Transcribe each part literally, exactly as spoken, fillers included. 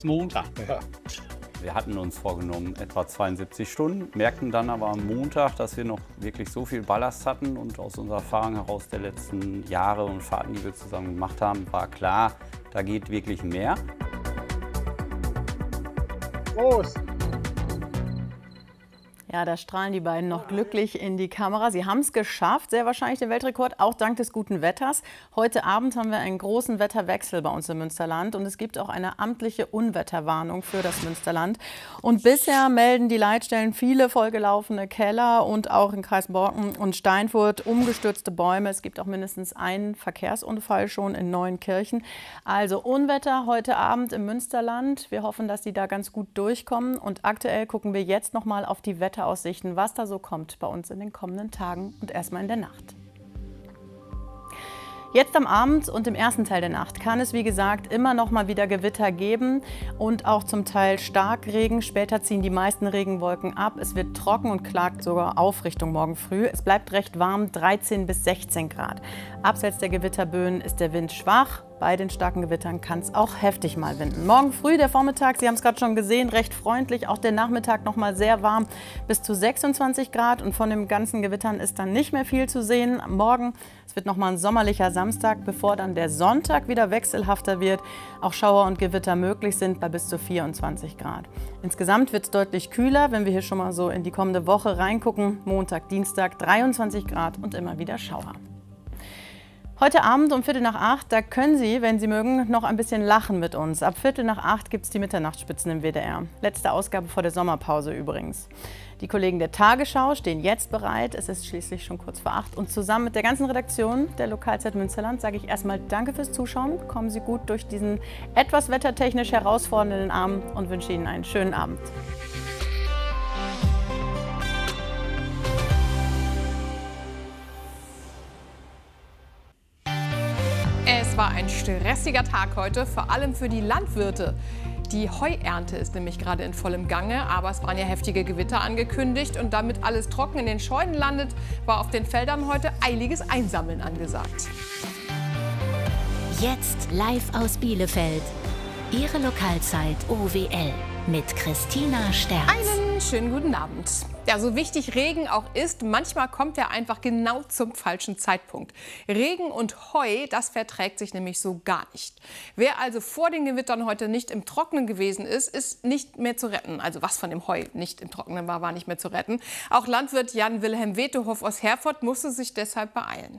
Montag. Ja. Wir hatten uns vorgenommen, etwa zweiundsiebzig Stunden, merkten dann aber am Montag, dass wir noch wirklich so viel Ballast hatten. Und aus unserer Erfahrung heraus der letzten Jahre und Fahrten, die wir zusammen gemacht haben, war klar, da geht wirklich mehr. Prost! Ja, da strahlen die beiden noch glücklich in die Kamera. Sie haben es geschafft, sehr wahrscheinlich den Weltrekord, auch dank des guten Wetters. Heute Abend haben wir einen großen Wetterwechsel bei uns im Münsterland und es gibt auch eine amtliche Unwetterwarnung für das Münsterland. Und bisher melden die Leitstellen viele vollgelaufene Keller und auch im Kreis Borken und Steinfurt umgestürzte Bäume. Es gibt auch mindestens einen Verkehrsunfall schon in Neuenkirchen. Also Unwetter heute Abend im Münsterland. Wir hoffen, dass die da ganz gut durchkommen. Und aktuell gucken wir jetzt noch mal auf die Wetter Aussichten, was da so kommt bei uns in den kommenden Tagen und erstmal in der Nacht. Jetzt am Abend und im ersten Teil der Nacht kann es, wie gesagt, immer noch mal wieder Gewitter geben und auch zum Teil Starkregen. Später ziehen die meisten Regenwolken ab. Es wird trocken und klagt sogar auf Richtung morgen früh. Es bleibt recht warm, dreizehn bis sechzehn Grad. Abseits der Gewitterböen ist der Wind schwach. Bei den starken Gewittern kann es auch heftig mal winden. Morgen früh, der Vormittag, Sie haben es gerade schon gesehen, recht freundlich. Auch der Nachmittag noch mal sehr warm, bis zu sechsundzwanzig Grad. Und von den ganzen Gewittern ist dann nicht mehr viel zu sehen. Morgen, es wird noch mal ein sommerlicher Samstag, bevor dann der Sonntag wieder wechselhafter wird. Auch Schauer und Gewitter möglich sind bei bis zu vierundzwanzig Grad. Insgesamt wird es deutlich kühler, wenn wir hier schon mal so in die kommende Woche reingucken. Montag, Dienstag dreiundzwanzig Grad und immer wieder Schauer. Heute Abend um Viertel nach acht, da können Sie, wenn Sie mögen, noch ein bisschen lachen mit uns. Ab Viertel nach acht gibt es die Mitternachtsspitzen im W D R. Letzte Ausgabe vor der Sommerpause übrigens. Die Kollegen der Tagesschau stehen jetzt bereit. Es ist schließlich schon kurz vor acht. Und zusammen mit der ganzen Redaktion der Lokalzeit Münsterland sage ich erstmal Danke fürs Zuschauen. Kommen Sie gut durch diesen etwas wettertechnisch herausfordernden Abend und wünsche Ihnen einen schönen Abend. Es war ein stressiger Tag heute, vor allem für die Landwirte. Die Heuernte ist nämlich gerade in vollem Gange, aber es waren ja heftige Gewitter angekündigt. Und damit alles trocken in den Scheunen landet, war auf den Feldern heute eiliges Einsammeln angesagt. Jetzt live aus Bielefeld. Ihre Lokalzeit O W L mit Christina Sterz. Einen schönen guten Abend. Ja, so wichtig Regen auch ist, manchmal kommt er einfach genau zum falschen Zeitpunkt. Regen und Heu, das verträgt sich nämlich so gar nicht. Wer also vor den Gewittern heute nicht im Trockenen gewesen ist, ist nicht mehr zu retten. Also was von dem Heu nicht im Trockenen war, war nicht mehr zu retten. Auch Landwirt Jan-Wilhelm Wetehof aus Herford musste sich deshalb beeilen.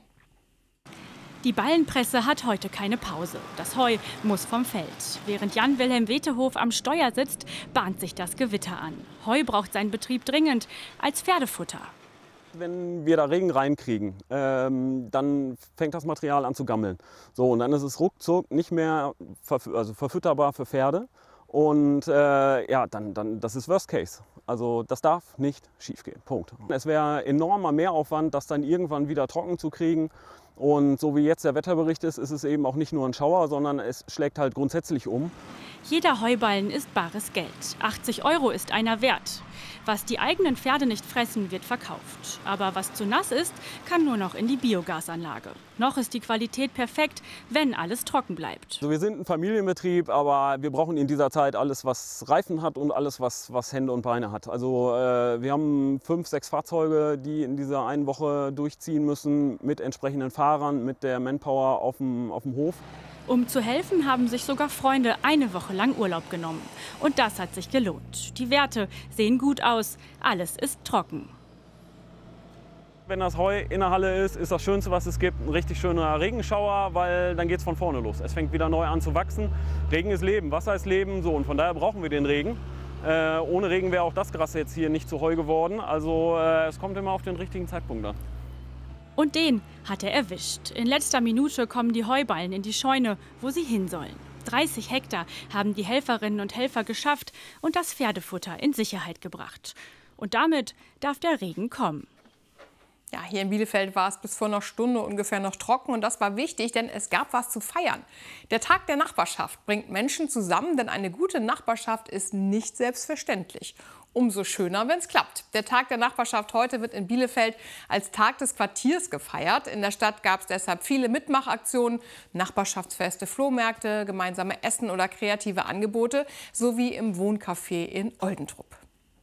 Die Ballenpresse hat heute keine Pause. Das Heu muss vom Feld. Während Jan-Wilhelm Wetehof am Steuer sitzt, bahnt sich das Gewitter an. Heu braucht sein Betrieb dringend als Pferdefutter. Wenn wir da Regen reinkriegen, ähm, dann fängt das Material an zu gammeln. So, und dann ist es ruckzuck nicht mehr verf also verfütterbar für Pferde. Und äh, ja, dann, dann, das ist Worst Case. Also das darf nicht schiefgehen. Punkt. Es wäre enormer Mehraufwand, das dann irgendwann wieder trocken zu kriegen. Und so wie jetzt der Wetterbericht ist, ist es eben auch nicht nur ein Schauer, sondern es schlägt halt grundsätzlich um. Jeder Heuballen ist bares Geld. achtzig Euro ist einer wert. Was die eigenen Pferde nicht fressen, wird verkauft. Aber was zu nass ist, kann nur noch in die Biogasanlage. Noch ist die Qualität perfekt, wenn alles trocken bleibt. Also wir sind ein Familienbetrieb, aber wir brauchen in dieser Zeit alles, was Reifen hat und alles, was, was Hände und Beine hat. Also äh, wir haben fünf, sechs Fahrzeuge, die in dieser einen Woche durchziehen müssen, mit entsprechenden Fahrern, mit der Manpower auf dem, auf dem Hof. Um zu helfen, haben sich sogar Freunde eine Woche lang Urlaub genommen. Und das hat sich gelohnt. Die Werte sehen gut aus, alles ist trocken. Wenn das Heu in der Halle ist, ist das Schönste, was es gibt, ein richtig schöner Regenschauer, weil dann geht es von vorne los. Es fängt wieder neu an zu wachsen. Regen ist Leben, Wasser ist Leben, so, und von daher brauchen wir den Regen. Äh, ohne Regen wäre auch das Gras jetzt hier nicht zu Heu geworden. Also äh, es kommt immer auf den richtigen Zeitpunkt an. Und den hat er erwischt. In letzter Minute kommen die Heuballen in die Scheune, wo sie hin sollen. dreißig Hektar haben die Helferinnen und Helfer geschafft und das Pferdefutter in Sicherheit gebracht. Und damit darf der Regen kommen. Ja, hier in Bielefeld war es bis vor einer Stunde ungefähr noch trocken und das war wichtig, denn es gab was zu feiern. Der Tag der Nachbarschaft bringt Menschen zusammen, denn eine gute Nachbarschaft ist nicht selbstverständlich. Umso schöner, wenn es klappt. Der Tag der Nachbarschaft heute wird in Bielefeld als Tag des Quartiers gefeiert. In der Stadt gab es deshalb viele Mitmachaktionen, Nachbarschaftsfeste, Flohmärkte, gemeinsame Essen oder kreative Angebote, sowie im Wohncafé in Oldentrup.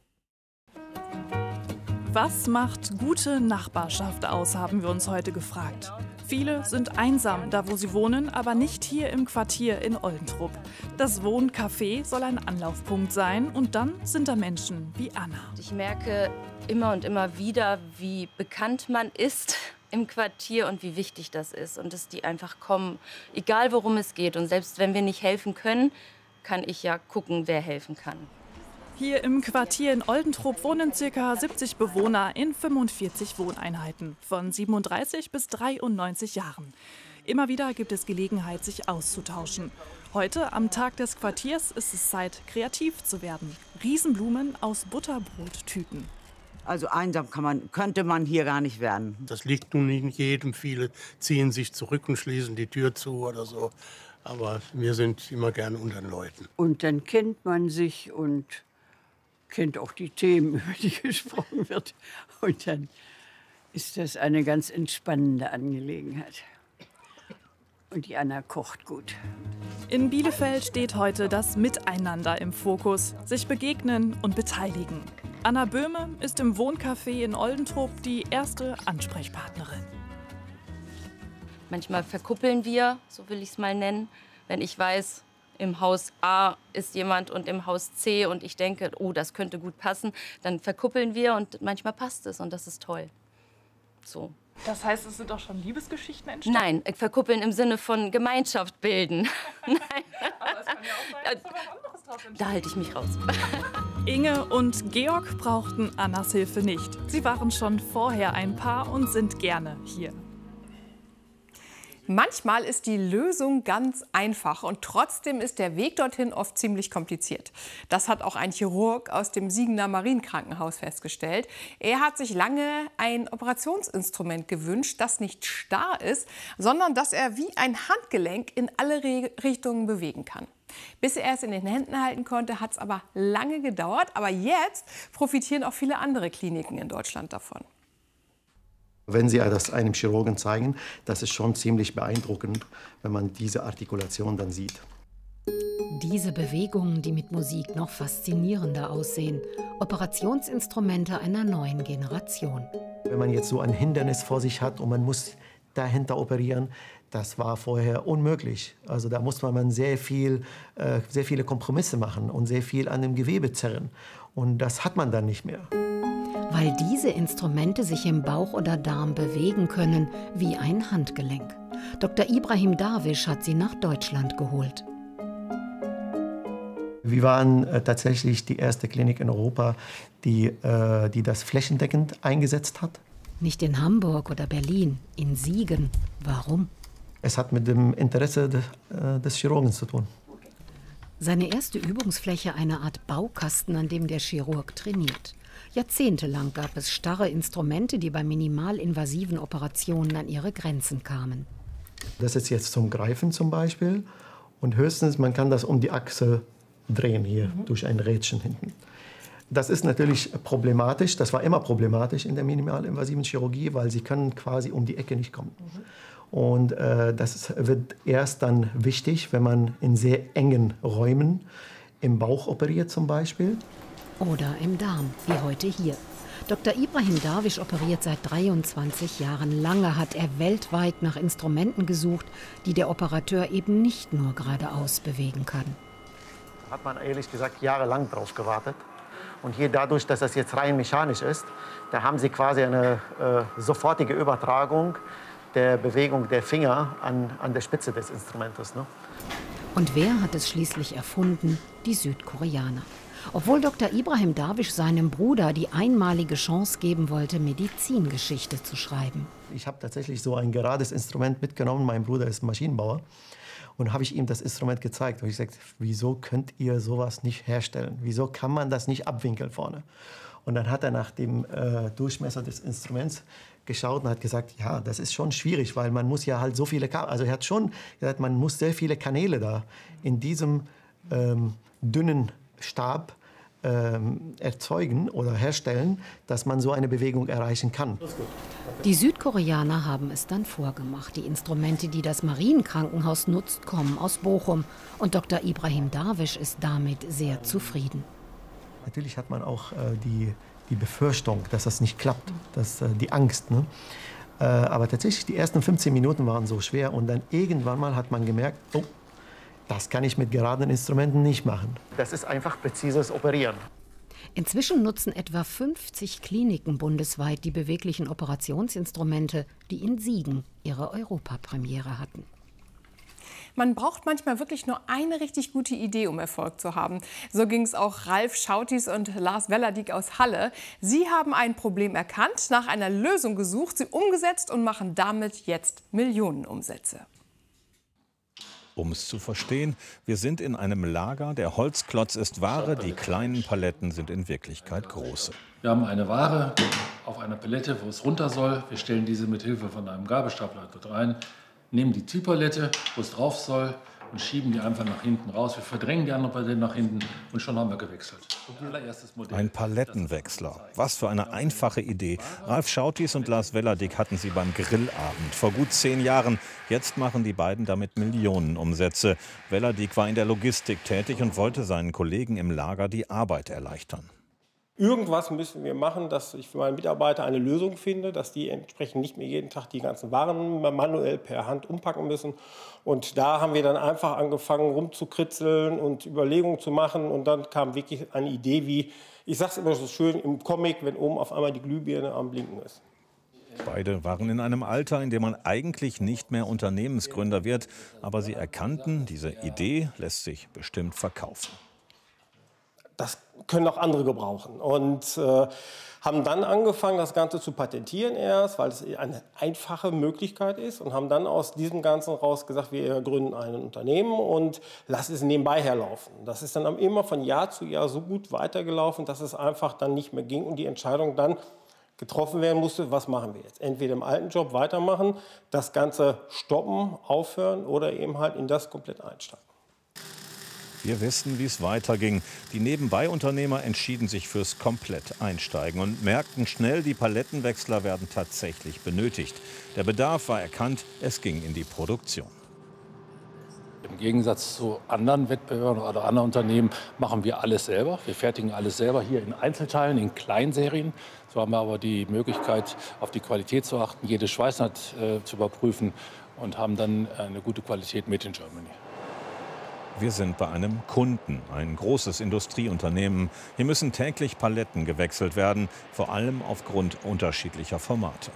Was macht gute Nachbarschaft aus, haben wir uns heute gefragt. Viele sind einsam, da wo sie wohnen, aber nicht hier im Quartier in Oldentrup. Das Wohncafé soll ein Anlaufpunkt sein und dann sind da Menschen wie Anna. Ich merke immer und immer wieder, wie bekannt man ist im Quartier und wie wichtig das ist. Und dass die einfach kommen, egal worum es geht. Und selbst wenn wir nicht helfen können, kann ich ja gucken, wer helfen kann. Hier im Quartier in Oldentrup wohnen ca. siebzig Bewohner in fünfundvierzig Wohneinheiten von siebenunddreißig bis dreiundneunzig Jahren. Immer wieder gibt es Gelegenheit, sich auszutauschen. Heute, am Tag des Quartiers, ist es Zeit, kreativ zu werden. Riesenblumen aus Butterbrottüten. Also einsam kann man, könnte man hier gar nicht werden. Das liegt nun nicht jedem. Viele ziehen sich zurück und schließen die Tür zu oder so. Aber wir sind immer gerne unter den Leuten. Und dann kennt man sich und kennt auch die Themen, über die gesprochen wird. Und dann ist das eine ganz entspannende Angelegenheit. Und die Anna kocht gut. In Bielefeld steht heute das Miteinander im Fokus. Sich begegnen und beteiligen. Anna Böhme ist im Wohncafé in Oldentrup die erste Ansprechpartnerin. Manchmal verkuppeln wir, so will ich es mal nennen, wenn ich weiß, im Haus A ist jemand und im Haus C und ich denke, oh, das könnte gut passen, dann verkuppeln wir und manchmal passt es und das ist toll. So. Das heißt, es sind doch schon Liebesgeschichten entstanden? Nein, verkuppeln im Sinne von Gemeinschaft bilden. Nein. Aber es kann ja auch sein, dass da was anderes drauf entsteht. Da halte ich mich raus. Inge und Georg brauchten Annas Hilfe nicht. Sie waren schon vorher ein Paar und sind gerne hier. Manchmal ist die Lösung ganz einfach und trotzdem ist der Weg dorthin oft ziemlich kompliziert. Das hat auch ein Chirurg aus dem Siegener Marienkrankenhaus festgestellt. Er hat sich lange ein Operationsinstrument gewünscht, das nicht starr ist, sondern das er wie ein Handgelenk in alle Re- Richtungen bewegen kann. Bis er es in den Händen halten konnte, hat es aber lange gedauert. Aber jetzt profitieren auch viele andere Kliniken in Deutschland davon. Wenn Sie das einem Chirurgen zeigen, das ist schon ziemlich beeindruckend, wenn man diese Artikulation dann sieht. Diese Bewegungen, die mit Musik noch faszinierender aussehen. Operationsinstrumente einer neuen Generation. Wenn man jetzt so ein Hindernis vor sich hat und man muss dahinter operieren, das war vorher unmöglich. Also da muss man sehr, viel, äh, sehr viele Kompromisse machen und sehr viel an dem Gewebe zerren. Und das hat man dann nicht mehr. Weil diese Instrumente sich im Bauch oder Darm bewegen können, wie ein Handgelenk. Doktor Ibrahim Darwish hat sie nach Deutschland geholt. Wir waren äh, tatsächlich die erste Klinik in Europa, die, äh, die das flächendeckend eingesetzt hat. Nicht in Hamburg oder Berlin, in Siegen. Warum? Es hat mit dem Interesse de, äh, des Chirurgen zu tun. Seine erste Übungsfläche eine Art Baukasten, an dem der Chirurg trainiert. Jahrzehntelang gab es starre Instrumente, die bei minimalinvasiven Operationen an ihre Grenzen kamen. Das ist jetzt zum Greifen zum Beispiel. Und höchstens, man kann das um die Achse drehen hier, mhm. durch ein Rädchen hinten. Das ist natürlich problematisch. Das war immer problematisch in der minimalinvasiven Chirurgie, weil sie können quasi um die Ecke nicht kommen. Mhm. Und äh, das wird erst dann wichtig, wenn man in sehr engen Räumen im Bauch operiert zum Beispiel. Oder im Darm, wie heute hier. Doktor Ibrahim Darwish operiert seit dreiundzwanzig Jahren. Lange hat er weltweit nach Instrumenten gesucht, die der Operateur eben nicht nur geradeaus bewegen kann. Da hat man ehrlich gesagt jahrelang drauf gewartet. Und hier dadurch, dass das jetzt rein mechanisch ist, da haben Sie quasi eine äh, sofortige Übertragung der Bewegung der Finger an, an der Spitze des Instrumentes. Ne? Und wer hat es schließlich erfunden? Die Südkoreaner. Obwohl Doktor Ibrahim Darwish seinem Bruder die einmalige Chance geben wollte, Medizingeschichte zu schreiben. Ich habe tatsächlich so ein gerades Instrument mitgenommen. Mein Bruder ist Maschinenbauer. Und habe ich ihm das Instrument gezeigt. Und ich sagte, wieso könnt ihr sowas nicht herstellen? Wieso kann man das nicht abwinkeln vorne? Und dann hat er nach dem äh, Durchmesser des Instruments geschaut und hat gesagt, ja, das ist schon schwierig, weil man muss ja halt so viele, Ka also er hat schon gesagt, man muss sehr viele Kanäle da in diesem ähm, dünnen Stab ähm, erzeugen oder herstellen, dass man so eine Bewegung erreichen kann. Die Südkoreaner haben es dann vorgemacht. Die Instrumente, die das Marienkrankenhaus nutzt, kommen aus Bochum. Und Doktor Ibrahim Darwish ist damit sehr zufrieden. Natürlich hat man auch äh, die, die Befürchtung, dass das nicht klappt, dass, äh, die Angst. Ne? Äh, aber tatsächlich, die ersten fünfzehn Minuten waren so schwer. Und dann irgendwann mal hat man gemerkt, oh, das kann ich mit geraden Instrumenten nicht machen. Das ist einfach präzises Operieren. Inzwischen nutzen etwa fünfzig Kliniken bundesweit die beweglichen Operationsinstrumente, die in Siegen ihre Europapremiere hatten. Man braucht manchmal wirklich nur eine richtig gute Idee, um Erfolg zu haben. So ging es auch Ralf Schautis und Lars Wellerdiek aus Halle. Sie haben ein Problem erkannt, nach einer Lösung gesucht, sie umgesetzt und machen damit jetzt Millionenumsätze. Um es zu verstehen, wir sind in einem Lager, der Holzklotz ist Ware, die kleinen Paletten sind in Wirklichkeit große. Wir haben eine Ware auf einer Palette, wo es runter soll. Wir stellen diese mit Hilfe von einem Gabelstapler dort rein, nehmen die Zielpalette, wo es drauf soll, und schieben die einfach nach hinten raus. Wir verdrängen die andere Palette nach hinten und schon haben wir gewechselt. Ein Palettenwechsler. Was für eine einfache Idee. Ralf Schautis und Lars Wellerdick hatten sie beim Grillabend vor gut zehn Jahren. Jetzt machen die beiden damit Millionenumsätze. Wellerdick war in der Logistik tätig und wollte seinen Kollegen im Lager die Arbeit erleichtern. Irgendwas müssen wir machen, dass ich für meine Mitarbeiter eine Lösung finde, dass die entsprechend nicht mehr jeden Tag die ganzen Waren manuell per Hand umpacken müssen. Und da haben wir dann einfach angefangen rumzukritzeln und Überlegungen zu machen. Und dann kam wirklich eine Idee wie, ich sage es immer so schön im Comic, wenn oben auf einmal die Glühbirne am Blinken ist. Beide waren in einem Alter, in dem man eigentlich nicht mehr Unternehmensgründer wird. Aber sie erkannten, diese Idee lässt sich bestimmt verkaufen. Das können auch andere gebrauchen. Und äh, haben dann angefangen, das Ganze zu patentieren erst, weil es eine einfache Möglichkeit ist. Und haben dann aus diesem Ganzen raus gesagt, wir gründen ein Unternehmen und lassen es nebenbei herlaufen. Das ist dann immer von Jahr zu Jahr so gut weitergelaufen, dass es einfach dann nicht mehr ging und die Entscheidung dann getroffen werden musste, was machen wir jetzt? Entweder im alten Job weitermachen, das Ganze stoppen, aufhören oder eben halt in das komplett einsteigen. Wir wissen, wie es weiterging. Die Nebenbei-Unternehmer entschieden sich fürs Komplett-Einsteigen und merkten schnell, die Palettenwechsler werden tatsächlich benötigt. Der Bedarf war erkannt, es ging in die Produktion. Im Gegensatz zu anderen Wettbewerbern oder anderen Unternehmen machen wir alles selber. Wir fertigen alles selber hier in Einzelteilen, in Kleinserien. So haben wir aber die Möglichkeit, auf die Qualität zu achten, jede Schweißnaht äh, zu überprüfen und haben dann eine gute Qualität made in Germany. Wir sind bei einem Kunden, ein großes Industrieunternehmen. Hier müssen täglich Paletten gewechselt werden, vor allem aufgrund unterschiedlicher Formate.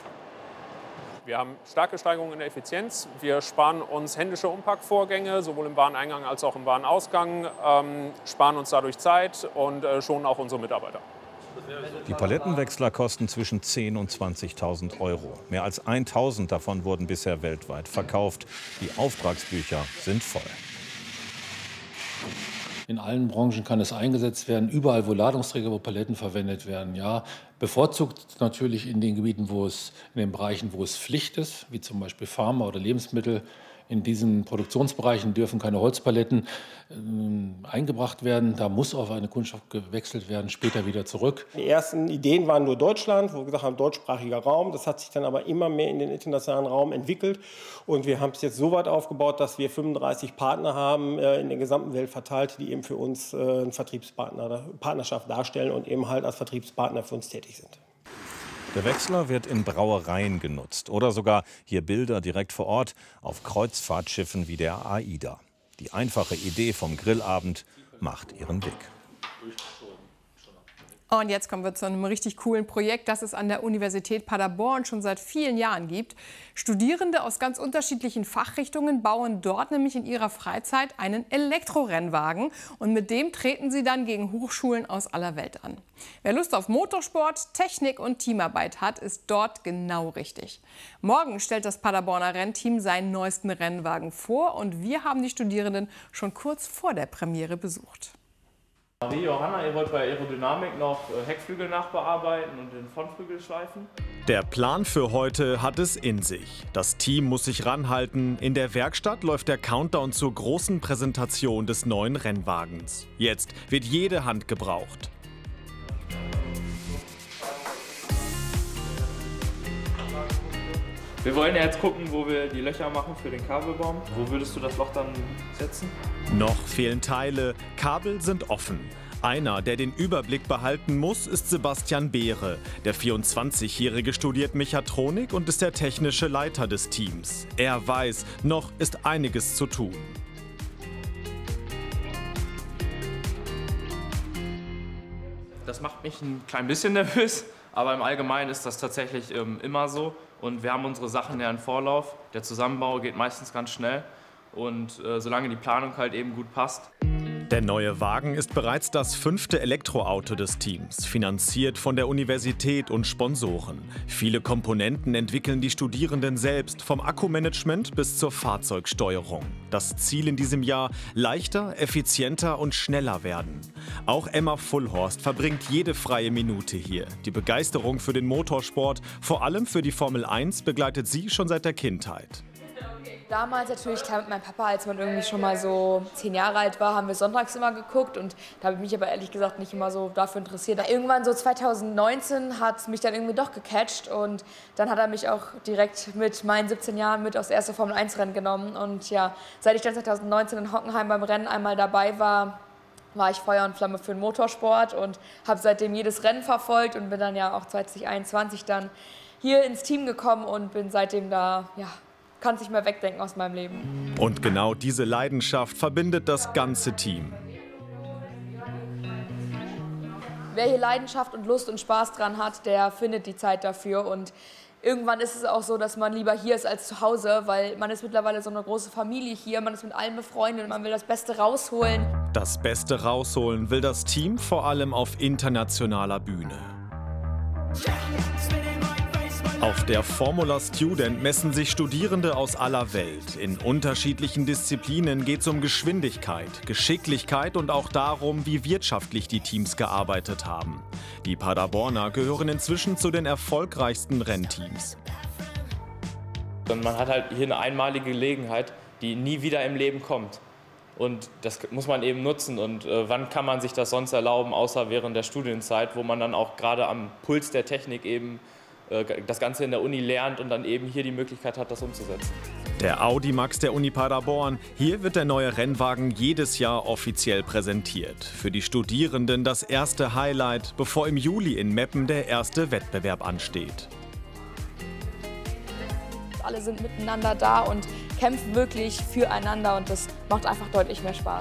Wir haben starke Steigerungen in der Effizienz. Wir sparen uns händische Umpackvorgänge, sowohl im Wareneingang als auch im Warenausgang, ähm, sparen uns dadurch Zeit und äh, schonen auch unsere Mitarbeiter. Die Palettenwechsler kosten zwischen zehntausend und zwanzigtausend Euro. Mehr als tausend davon wurden bisher weltweit verkauft. Die Auftragsbücher sind voll. In allen Branchen kann es eingesetzt werden, überall, wo Ladungsträger, wo Paletten verwendet werden. Ja, bevorzugt natürlich in den Gebieten, wo es, in den Bereichen, wo es Pflicht ist, wie zum Beispiel Pharma oder Lebensmittel. In diesen Produktionsbereichen dürfen keine Holzpaletten äh, eingebracht werden. Da muss auf eine Kunststoff gewechselt werden, später wieder zurück. Die ersten Ideen waren nur Deutschland, wo wir gesagt haben, deutschsprachiger Raum. Das hat sich dann aber immer mehr in den internationalen Raum entwickelt. Und wir haben es jetzt so weit aufgebaut, dass wir fünfunddreißig Partner haben, äh, in der gesamten Welt verteilt, die eben für uns äh, eine Vertriebspartner, Partnerschaft darstellen und eben halt als Vertriebspartner für uns tätig sind. Der Wechsler wird in Brauereien genutzt oder sogar, hier Bilder direkt vor Ort, auf Kreuzfahrtschiffen wie der AIDA. Die einfache Idee vom Grillabend macht ihren Weg. Und jetzt kommen wir zu einem richtig coolen Projekt, das es an der Universität Paderborn schon seit vielen Jahren gibt. Studierende aus ganz unterschiedlichen Fachrichtungen bauen dort nämlich in ihrer Freizeit einen Elektrorennwagen. Und mit dem treten sie dann gegen Hochschulen aus aller Welt an. Wer Lust auf Motorsport, Technik und Teamarbeit hat, ist dort genau richtig. Morgen stellt das Paderborner Rennteam seinen neuesten Rennwagen vor. Und wir haben die Studierenden schon kurz vor der Premiere besucht. Marie, Johanna, ihr wollt bei Aerodynamik noch Heckflügel nachbearbeiten und den Frontflügel schleifen? Der Plan für heute hat es in sich. Das Team muss sich ranhalten. In der Werkstatt läuft der Countdown zur großen Präsentation des neuen Rennwagens. Jetzt wird jede Hand gebraucht. Wir wollen ja jetzt gucken, wo wir die Löcher machen für den Kabelbaum. Wo würdest du das Loch dann setzen? Noch fehlen Teile, Kabel sind offen. Einer, der den Überblick behalten muss, ist Sebastian Beere. Der vierundzwanzigjährige studiert Mechatronik und ist der technische Leiter des Teams. Er weiß, noch ist einiges zu tun. Das macht mich ein klein bisschen nervös, aber im Allgemeinen ist das tatsächlich ähm, immer so. Und wir haben unsere Sachen ja in Vorlauf. Der Zusammenbau geht meistens ganz schnell. Und äh, solange die Planung halt eben gut passt. Der neue Wagen ist bereits das fünfte Elektroauto des Teams, finanziert von der Universität und Sponsoren. Viele Komponenten entwickeln die Studierenden selbst, vom Akkumanagement bis zur Fahrzeugsteuerung. Das Ziel in diesem Jahr: leichter, effizienter und schneller werden. Auch Emma Fullhorst verbringt jede freie Minute hier. Die Begeisterung für den Motorsport, vor allem für die Formel eins, begleitet sie schon seit der Kindheit. Damals natürlich, klar, mit meinem Papa, als man irgendwie schon mal so zehn Jahre alt war, haben wir sonntags immer geguckt und da habe ich mich aber ehrlich gesagt nicht immer so dafür interessiert. Irgendwann so zweitausendneunzehn hat es mich dann irgendwie doch gecatcht und dann hat er mich auch direkt mit meinen siebzehn Jahren mit aufs erste Formel eins Rennen genommen und ja, seit ich dann zweitausendneunzehn in Hockenheim beim Rennen einmal dabei war, war ich Feuer und Flamme für den Motorsport und habe seitdem jedes Rennen verfolgt und bin dann ja auch zweitausendeinundzwanzig dann hier ins Team gekommen und bin seitdem da, ja, kann es nicht mehr wegdenken aus meinem Leben. Und genau diese Leidenschaft verbindet das ganze Team. Wer hier Leidenschaft und Lust und Spaß dran hat, der findet die Zeit dafür. Und irgendwann ist es auch so, dass man lieber hier ist als zu Hause, weil man ist mittlerweile so eine große Familie hier, man ist mit allen befreundet und man will das Beste rausholen. Das Beste rausholen will das Team vor allem auf internationaler Bühne. Auf der Formula Student messen sich Studierende aus aller Welt. In unterschiedlichen Disziplinen geht es um Geschwindigkeit, Geschicklichkeit und auch darum, wie wirtschaftlich die Teams gearbeitet haben. Die Paderborner gehören inzwischen zu den erfolgreichsten Rennteams. Und man hat halt hier eine einmalige Gelegenheit, die nie wieder im Leben kommt. Und das muss man eben nutzen. Und äh, wann kann man sich das sonst erlauben, außer während der Studienzeit, wo man dann auch gerade am Puls der Technik eben das Ganze in der Uni lernt und dann eben hier die Möglichkeit hat, das umzusetzen. Der Audi Max der Uni Paderborn. Hier wird der neue Rennwagen jedes Jahr offiziell präsentiert. Für die Studierenden das erste Highlight, bevor im Juli in Meppen der erste Wettbewerb ansteht. Alle sind miteinander da und kämpfen wirklich füreinander und das macht einfach deutlich mehr Spaß.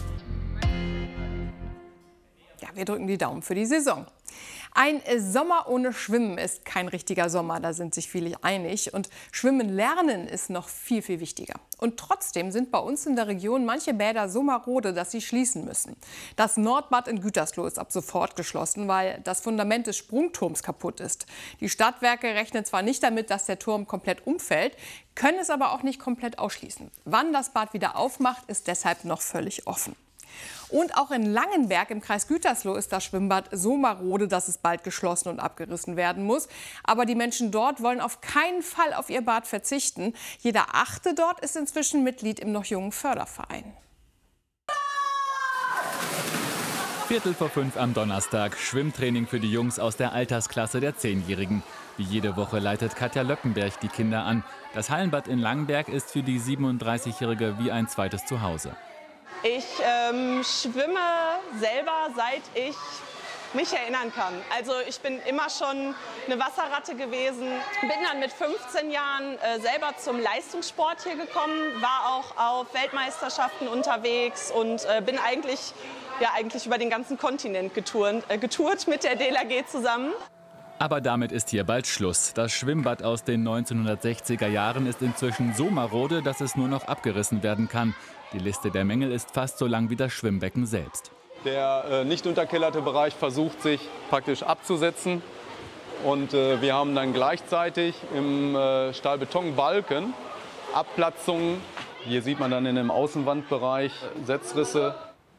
Ja, wir drücken die Daumen für die Saison. Ein Sommer ohne Schwimmen ist kein richtiger Sommer, da sind sich viele einig. Und Schwimmen lernen ist noch viel, viel wichtiger. Und trotzdem sind bei uns in der Region manche Bäder so marode, dass sie schließen müssen. Das Nordbad in Gütersloh ist ab sofort geschlossen, weil das Fundament des Sprungturms kaputt ist. Die Stadtwerke rechnen zwar nicht damit, dass der Turm komplett umfällt, können es aber auch nicht komplett ausschließen. Wann das Bad wieder aufmacht, ist deshalb noch völlig offen. Und auch in Langenberg im Kreis Gütersloh ist das Schwimmbad so marode, dass es bald geschlossen und abgerissen werden muss. Aber die Menschen dort wollen auf keinen Fall auf ihr Bad verzichten. Jeder Achte dort ist inzwischen Mitglied im noch jungen Förderverein. Viertel vor fünf am Donnerstag, Schwimmtraining für die Jungs aus der Altersklasse der Zehnjährigen. Wie jede Woche leitet Katja Löckenberg die Kinder an. Das Hallenbad in Langenberg ist für die siebenunddreißigjährige wie ein zweites Zuhause. Ich ähm, schwimme selber, seit ich mich erinnern kann. Also ich bin immer schon eine Wasserratte gewesen. Bin dann mit fünfzehn Jahren äh, selber zum Leistungssport hier gekommen, war auch auf Weltmeisterschaften unterwegs und äh, bin eigentlich, ja, eigentlich über den ganzen Kontinent getourt, äh, getourt mit der D L R G zusammen. Aber damit ist hier bald Schluss. Das Schwimmbad aus den neunzehnhundertsechziger Jahren ist inzwischen so marode, dass es nur noch abgerissen werden kann. Die Liste der Mängel ist fast so lang wie das Schwimmbecken selbst. Der äh, nicht unterkellerte Bereich versucht sich praktisch abzusetzen. Und äh, wir haben dann gleichzeitig im äh, Stahlbetonbalken Abplatzungen. Hier sieht man dann in dem Außenwandbereich Setzrisse.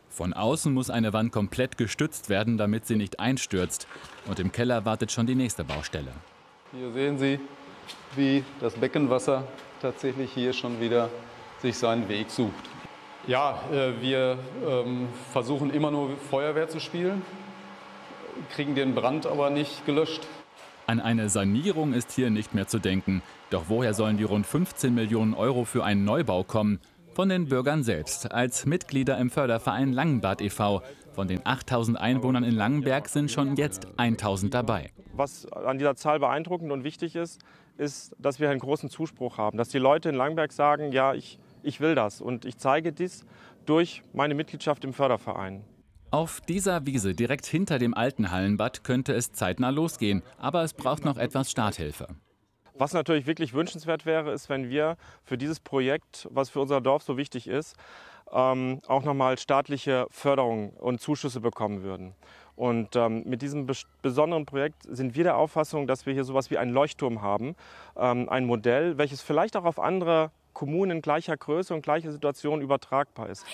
Von außen muss eine Wand komplett gestützt werden, damit sie nicht einstürzt. Und im Keller wartet schon die nächste Baustelle. Hier sehen Sie, wie das Beckenwasser tatsächlich hier schon wieder sich seinen Weg sucht. Ja, äh, wir ähm, versuchen immer nur Feuerwehr zu spielen, kriegen den Brand aber nicht gelöscht. An eine Sanierung ist hier nicht mehr zu denken. Doch woher sollen die rund fünfzehn Millionen Euro für einen Neubau kommen? Von den Bürgern selbst, als Mitglieder im Förderverein Langenbad e V Von den achttausend Einwohnern in Langenberg sind schon jetzt tausend dabei. Was an dieser Zahl beeindruckend und wichtig ist, ist, dass wir einen großen Zuspruch haben. Dass die Leute in Langenberg sagen, ja, ich, ich will das. Und ich zeige dies durch meine Mitgliedschaft im Förderverein. Auf dieser Wiese direkt hinter dem alten Hallenbad könnte es zeitnah losgehen. Aber es braucht noch etwas Starthilfe. Was natürlich wirklich wünschenswert wäre, ist, wenn wir für dieses Projekt, was für unser Dorf so wichtig ist, ähm, auch nochmal staatliche Förderung und Zuschüsse bekommen würden. Und ähm, mit diesem bes besonderen Projekt sind wir der Auffassung, dass wir hier sowas wie einen Leuchtturm haben, ähm, ein Modell, welches vielleicht auch auf andere Kommunen gleicher Größe und gleicher Situation übertragbar ist.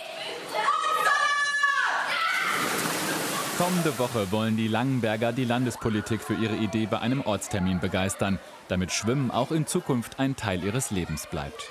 Kommende Woche wollen die Langenberger die Landespolitik für ihre Idee bei einem Ortstermin begeistern, damit Schwimmen auch in Zukunft ein Teil ihres Lebens bleibt.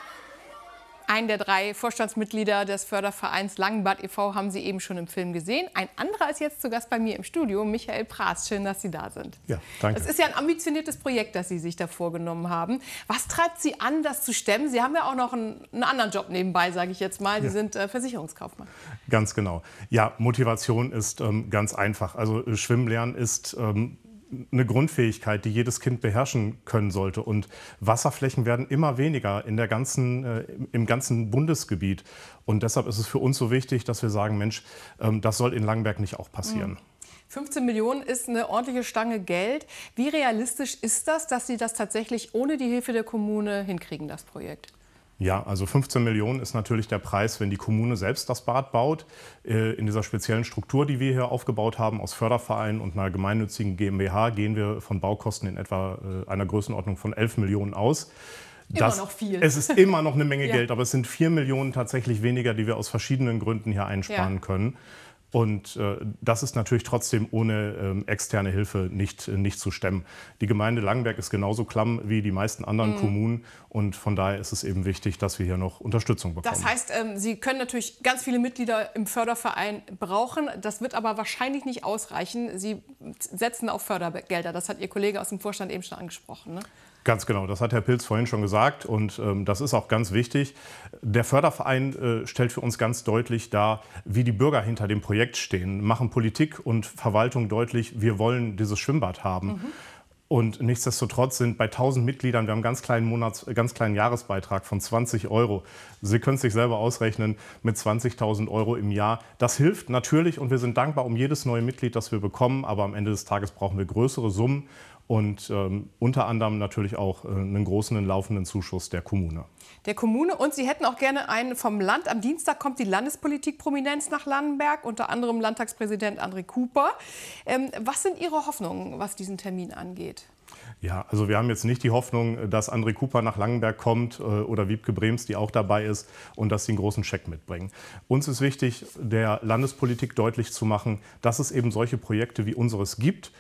Einen der drei Vorstandsmitglieder des Fördervereins Langenbad e V haben Sie eben schon im Film gesehen. Ein anderer ist jetzt zu Gast bei mir im Studio, Michael Praß. Schön, dass Sie da sind. Ja, danke. Das ist ja ein ambitioniertes Projekt, das Sie sich da vorgenommen haben. Was treibt Sie an, das zu stemmen? Sie haben ja auch noch einen, einen anderen Job nebenbei, sage ich jetzt mal. Sie ja. sind äh, Versicherungskaufmann. Ganz genau. Ja, Motivation ist ähm, ganz einfach. Also äh, Schwimmen lernen ist ähm, eine Grundfähigkeit, die jedes Kind beherrschen können sollte. Und Wasserflächen werden immer weniger in der ganzen, äh, im ganzen Bundesgebiet. Und deshalb ist es für uns so wichtig, dass wir sagen, Mensch, ähm, das soll in Langenberg nicht auch passieren. Mhm. fünfzehn Millionen ist eine ordentliche Stange Geld. Wie realistisch ist das, dass Sie das tatsächlich ohne die Hilfe der Kommune hinkriegen, das Projekt? Ja, also fünfzehn Millionen ist natürlich der Preis, wenn die Kommune selbst das Bad baut. In dieser speziellen Struktur, die wir hier aufgebaut haben, aus Förderverein und einer gemeinnützigen GmbH, gehen wir von Baukosten in etwa einer Größenordnung von elf Millionen aus. Immer das, noch viel. Es ist immer noch eine Menge ja. Geld, aber es sind vier Millionen tatsächlich weniger, die wir aus verschiedenen Gründen hier einsparen ja. können. Und äh, das ist natürlich trotzdem ohne ähm, externe Hilfe nicht, äh, nicht zu stemmen. Die Gemeinde Langenberg ist genauso klamm wie die meisten anderen mhm. Kommunen. Und von daher ist es eben wichtig, dass wir hier noch Unterstützung bekommen. Das heißt, ähm, Sie können natürlich ganz viele Mitglieder im Förderverein brauchen. Das wird aber wahrscheinlich nicht ausreichen. Sie setzen auf Fördergelder. Das hat Ihr Kollege aus dem Vorstand eben schon angesprochen, ne? Ganz genau, das hat Herr Pilz vorhin schon gesagt und ähm, das ist auch ganz wichtig. Der Förderverein äh, stellt für uns ganz deutlich dar, wie die Bürger hinter dem Projekt stehen, machen Politik und Verwaltung deutlich, wir wollen dieses Schwimmbad haben. Mhm. Und nichtsdestotrotz sind bei tausend Mitgliedern, wir haben einen ganz kleinen, Monats-, ganz kleinen Jahresbeitrag von zwanzig Euro. Sie können es sich selber ausrechnen, mit zwanzigtausend Euro im Jahr. Das hilft natürlich und wir sind dankbar um jedes neue Mitglied, das wir bekommen. Aber am Ende des Tages brauchen wir größere Summen. Und ähm, unter anderem natürlich auch äh, einen großen, einen laufenden Zuschuss der Kommune. Der Kommune und Sie hätten auch gerne einen vom Land. Am Dienstag kommt die Landespolitik-Prominenz nach Langenberg, unter anderem Landtagspräsident André Kuper. Ähm, was sind Ihre Hoffnungen, was diesen Termin angeht? Ja, also wir haben jetzt nicht die Hoffnung, dass André Kuper nach Langenberg kommt äh, oder Wiebke Brems, die auch dabei ist, und dass sie einen großen Scheck mitbringen. Uns ist wichtig, der Landespolitik deutlich zu machen, dass es eben solche Projekte wie unseres gibt,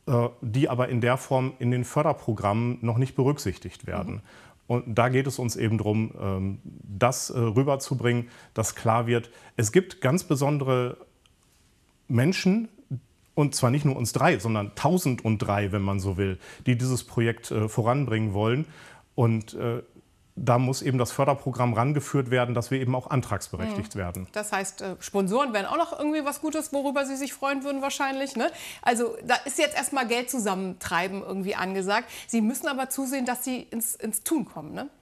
die aber in der Form in den Förderprogrammen noch nicht berücksichtigt werden. Mhm. Und da geht es uns eben darum, das rüberzubringen, dass klar wird, es gibt ganz besondere Menschen, und zwar nicht nur uns drei, sondern tausend und drei, wenn man so will, die dieses Projekt voranbringen wollen. Und da muss eben das Förderprogramm rangeführt werden, dass wir eben auch antragsberechtigt mhm. werden. Das heißt, äh, Sponsoren wären auch noch irgendwie was Gutes, worüber Sie sich freuen würden wahrscheinlich, ne? Also da ist jetzt erstmal Geld zusammentreiben irgendwie angesagt. Sie müssen aber zusehen, dass Sie ins, ins Tun kommen, ne?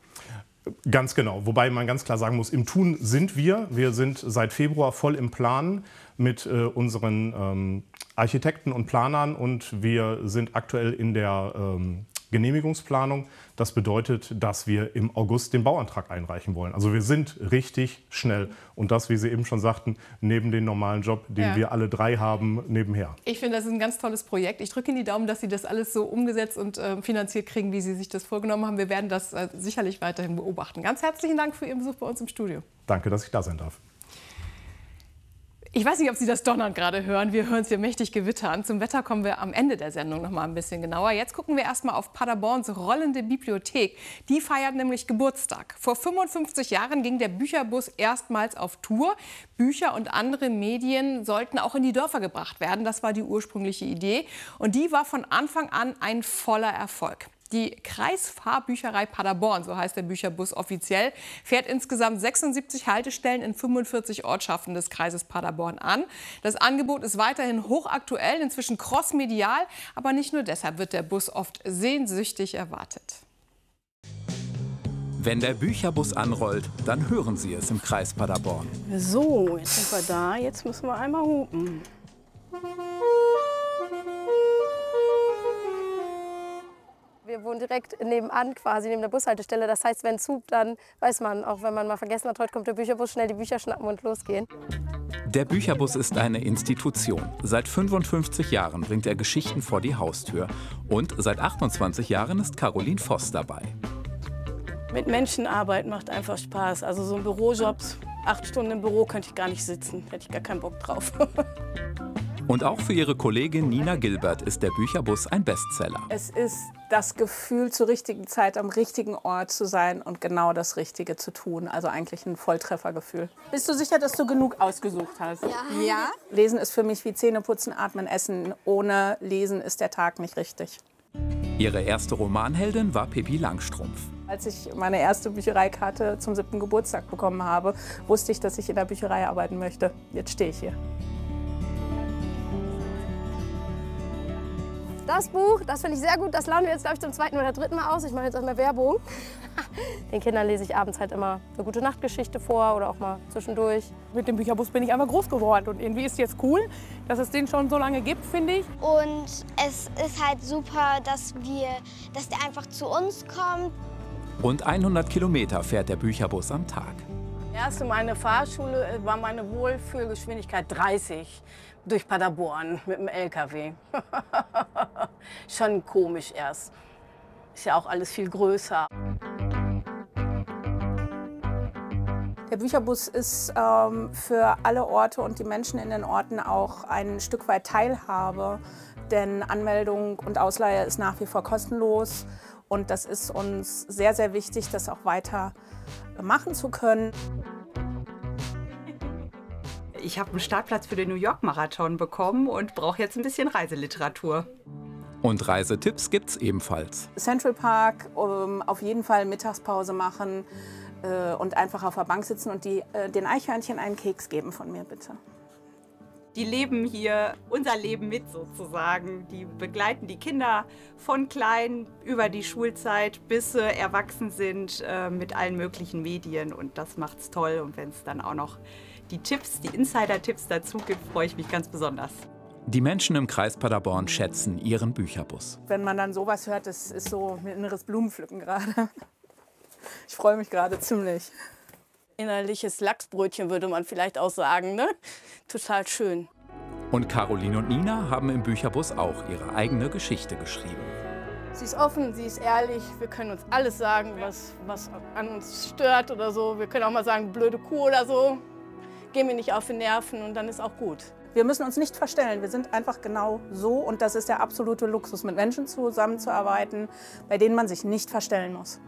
Ganz genau. Wobei man ganz klar sagen muss, im Tun sind wir. Wir sind seit Februar voll im Plan mit äh, unseren ähm, Architekten und Planern und wir sind aktuell in der ähm, Genehmigungsplanung. Das bedeutet, dass wir im August den Bauantrag einreichen wollen. Also wir sind richtig schnell. Und das, wie Sie eben schon sagten, neben dem normalen Job, den ja. wir alle drei haben, nebenher. Ich finde, das ist ein ganz tolles Projekt. Ich drücke Ihnen die Daumen, dass Sie das alles so umgesetzt und äh, finanziert kriegen, wie Sie sich das vorgenommen haben. Wir werden das äh, sicherlich weiterhin beobachten. Ganz herzlichen Dank für Ihren Besuch bei uns im Studio. Danke, dass ich da sein darf. Ich weiß nicht, ob Sie das Donnern gerade hören. Wir hören es hier mächtig gewittern. Zum Wetter kommen wir am Ende der Sendung noch mal ein bisschen genauer. Jetzt gucken wir erst mal auf Paderborns rollende Bibliothek. Die feiert nämlich Geburtstag. Vor fünfundfünfzig Jahren ging der Bücherbus erstmals auf Tour. Bücher und andere Medien sollten auch in die Dörfer gebracht werden. Das war die ursprüngliche Idee. Und die war von Anfang an ein voller Erfolg. Die Kreisfahrbücherei Paderborn, so heißt der Bücherbus offiziell, fährt insgesamt sechsundsiebzig Haltestellen in fünfundvierzig Ortschaften des Kreises Paderborn an. Das Angebot ist weiterhin hochaktuell, inzwischen crossmedial, aber nicht nur deshalb wird der Bus oft sehnsüchtig erwartet. Wenn der Bücherbus anrollt, dann hören Sie es im Kreis Paderborn. So, jetzt sind wir da, jetzt müssen wir einmal hupen. Wir wohnen direkt nebenan, quasi neben der Bushaltestelle. Das heißt, wenn es hupt, dann weiß man, auch wenn man mal vergessen hat, heute kommt der Bücherbus, schnell die Bücher schnappen und losgehen. Der Bücherbus ist eine Institution. Seit fünfundfünfzig Jahren bringt er Geschichten vor die Haustür. Und seit achtundzwanzig Jahren ist Caroline Voss dabei. Mit Menschen arbeiten macht einfach Spaß. Also so ein Bürojob, acht Stunden im Büro könnte ich gar nicht sitzen. Hätte ich gar keinen Bock drauf. Und auch für ihre Kollegin Nina Gilbert ist der Bücherbus ein Bestseller. Es ist das Gefühl, zur richtigen Zeit am richtigen Ort zu sein und genau das Richtige zu tun. Also eigentlich ein Volltreffergefühl. Bist du sicher, dass du genug ausgesucht hast? Ja. Ja? Lesen ist für mich wie Zähneputzen, Atmen, Essen. Ohne Lesen ist der Tag nicht richtig. Ihre erste Romanheldin war Pippi Langstrumpf. Als ich meine erste Büchereikarte zum siebten Geburtstag bekommen habe, wusste ich, dass ich in der Bücherei arbeiten möchte. Jetzt stehe ich hier. Das Buch, das finde ich sehr gut. Das laden wir jetzt, glaube ich, zum zweiten oder dritten Mal aus. Ich mache jetzt auch mal Werbung. Den Kindern lese ich abends halt immer eine gute Nachtgeschichte vor oder auch mal zwischendurch. Mit dem Bücherbus bin ich einfach groß geworden. Und irgendwie ist es jetzt cool, dass es den schon so lange gibt, finde ich. Und es ist halt super, dass, wir, dass der einfach zu uns kommt. Rund hundert Kilometer fährt der Bücherbus am Tag. Erste meine Fahrschule war meine Wohlfühlgeschwindigkeit dreißig durch Paderborn mit dem L K W. Schon komisch erst. Ist ja auch alles viel größer. Der Bücherbus ist ähm, für alle Orte und die Menschen in den Orten auch ein Stück weit Teilhabe. Denn Anmeldung und Ausleihe ist nach wie vor kostenlos. Und das ist uns sehr, sehr wichtig, das auch weiter machen zu können. Ich habe einen Startplatz für den New York Marathon bekommen und brauche jetzt ein bisschen Reiseliteratur. Und Reisetipps gibt's ebenfalls. Central Park, um, auf jeden Fall Mittagspause machen äh, und einfach auf der Bank sitzen und die, äh, den Eichhörnchen einen Keks geben von mir, bitte. Die leben hier unser Leben mit sozusagen. Die begleiten die Kinder von klein über die Schulzeit, bis sie erwachsen sind äh, mit allen möglichen Medien. Und das macht's toll. Und wenn es dann auch noch die Tipps, die Insider-Tipps dazu gibt, freue ich mich ganz besonders. Die Menschen im Kreis Paderborn schätzen ihren Bücherbus. Wenn man dann sowas hört, das ist so ein inneres Blumenpflücken gerade. Ich freue mich gerade ziemlich. Innerliches Lachsbrötchen würde man vielleicht auch sagen, ne? Total schön. Und Caroline und Nina haben im Bücherbus auch ihre eigene Geschichte geschrieben. Sie ist offen, sie ist ehrlich. Wir können uns alles sagen, was, was an uns stört oder so. Wir können auch mal sagen, blöde Kuh oder so. Gehen wir nicht auf die Nerven und dann ist auch gut. Wir müssen uns nicht verstellen, wir sind einfach genau so und das ist der absolute Luxus, mit Menschen zusammenzuarbeiten, bei denen man sich nicht verstellen muss.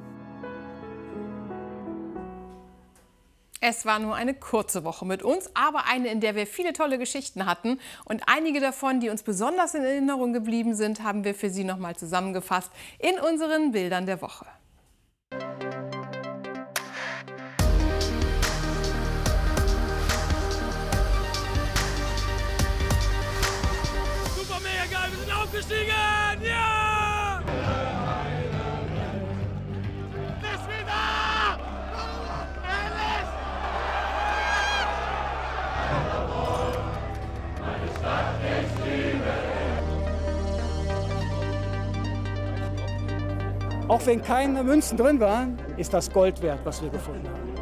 Es war nur eine kurze Woche mit uns, aber eine, in der wir viele tolle Geschichten hatten. Und einige davon, die uns besonders in Erinnerung geblieben sind, haben wir für Sie noch mal zusammengefasst in unseren Bildern der Woche. Super, mega geil, wir sind aufgestiegen! Ja! Bis wieder! Auch wenn keine Münzen drin waren, ist das Gold wert, was wir gefunden haben.